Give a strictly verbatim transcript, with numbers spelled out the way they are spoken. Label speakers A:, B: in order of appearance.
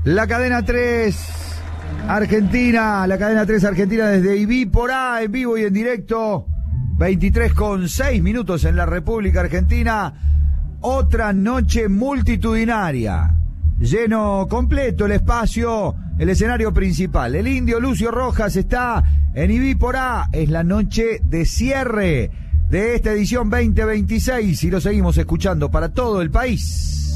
A: La cadena tres Argentina, la cadena tres Argentina desde Ibí por A, en vivo y en directo, veintitrés con seis minutos en la República Argentina. Otra noche multitudinaria, lleno completo el espacio, el escenario principal. El indio Lucio Rojas está en Ibí por A, es la noche de cierre de esta edición veinte veintiséis y lo seguimos escuchando para todo el país.